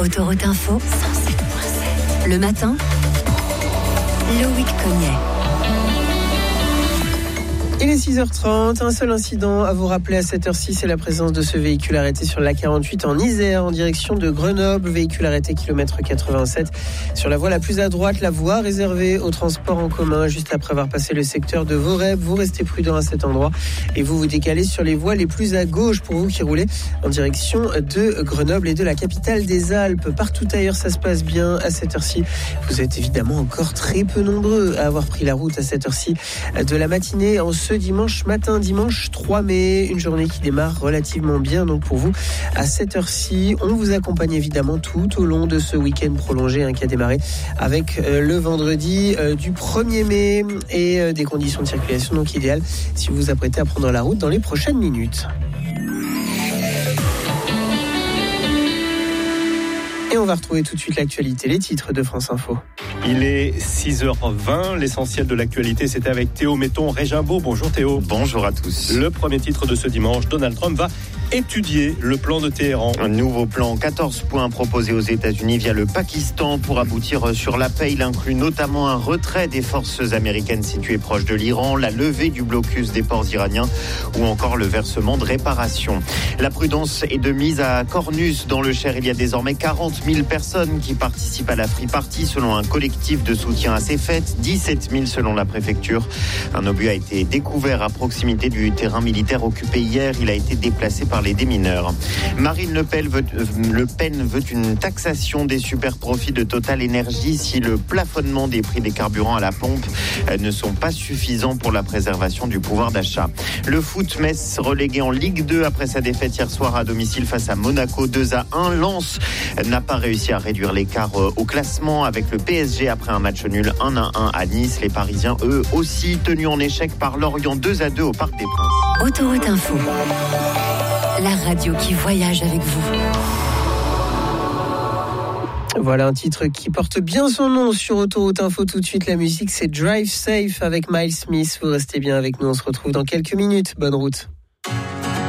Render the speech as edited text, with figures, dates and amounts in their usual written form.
Autoroute Info, 107.7. Le matin, Loïc Cognet. Il est 6h30, un seul incident à vous rappeler à cette heure-ci, c'est la présence de ce véhicule arrêté sur l'A48 en Isère en direction de Grenoble. Véhicule arrêté kilomètre 87 sur la voie la plus à droite, la voie réservée au transport en commun. Juste après avoir passé le secteur de Voreb, vous restez prudent à cet endroit et vous vous décalez sur les voies les plus à gauche pour vous qui roulez en direction de Grenoble et de la capitale des Alpes. Partout ailleurs, ça se passe bien à cette heure-ci. Vous êtes évidemment encore très peu nombreux à avoir pris la route à cette heure-ci de la matinée en ce dimanche matin, dimanche 3 mai, une journée qui démarre relativement bien donc pour vous à cette heure-ci. On vous accompagne évidemment tout au long de ce week-end prolongé qui a démarré avec le vendredi du 1er mai et des conditions de circulation donc idéales si vous vous apprêtez à prendre la route dans les prochaines minutes. Et on va retrouver tout de suite l'actualité, les titres de France Info. Il est 6h20, l'essentiel de l'actualité, c'était avec Théo Metton-Régimbaud. Bonjour Théo. Bonjour à tous. Le premier titre de ce dimanche, Donald Trump va étudier le plan de Téhéran. Un nouveau plan, 14 points proposés aux États-Unis via le Pakistan pour aboutir sur la paix. Il inclut notamment un retrait des forces américaines situées proches de l'Iran, la levée du blocus des ports iraniens ou encore le versement de réparations. La prudence est de mise à Cornus dans le Cher. Il y a désormais 40 000 personnes qui participent à la Free Party selon un collectif de soutien à ces fêtes, 17 000 selon la préfecture. Un obus a été découvert à proximité du terrain militaire occupé hier. Il a été déplacé par les démineurs. Marine Le Pen veut une taxation des super profits de Total Énergie si le plafonnement des prix des carburants à la pompe ne sont pas suffisants pour la préservation du pouvoir d'achat. Le foot, Metz relégué en Ligue 2 après sa défaite hier soir à domicile face à Monaco 2-1. Lens n'a pas réussi à réduire l'écart au classement avec le PSG après un match nul 1-1 à Nice. Les Parisiens, eux aussi, tenus en échec par Lorient 2-2 au Parc des Princes. Autoroute Info, la radio qui voyage avec vous. Voilà un titre qui porte bien son nom sur Autoroute Info. Tout de suite, la musique, c'est Drive Safe avec Miles Smith. Vous restez bien avec nous, on se retrouve dans quelques minutes. Bonne route.